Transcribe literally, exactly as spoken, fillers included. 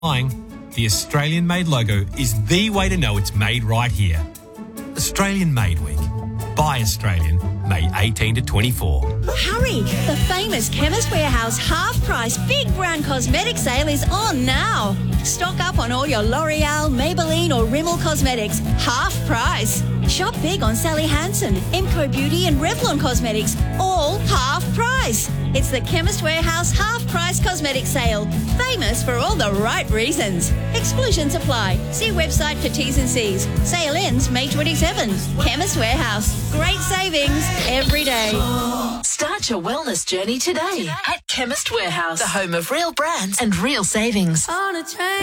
The Australian-made logo is the way to know it's made right here. Australian Made Week. Buy Australian, May eighteenth to twenty-four. Hurry! The famous Chemist Warehouse half-price Big Brown Cosmetic Sale is on now. Stock up on all your L'Oreal, Maybelline or Rimmel cosmetics. Half price. Shop big on Sally Hansen, Emco Beauty and Revlon Cosmetics. All half price. It's the Chemist Warehouse half-price cosmetic sale. Famous for all the right reasons. Exclusions apply. See website for T's and C's. Sale ends May twenty-seventh. Chemist Warehouse. Great savings every day. Start your wellness journey today at Chemist Warehouse, the home of real brands and real savings. On a train.